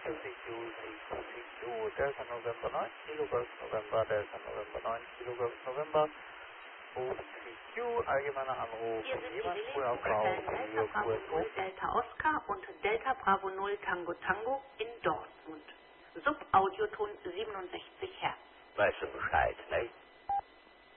CQ, Delta November 9, Kilo Golf November, Delta November 9, Kilo Golf November, OCQ, allgemeiner Anruf, Hier sind die jemand Relais früher Flugstellen Frau, Delta Kilo Bravo QSO. 0 Delta Oscar und Delta Bravo 0 Tango Tango in Dortmund. Subaudioton 67 Hertz. Weißt du Bescheid, ne?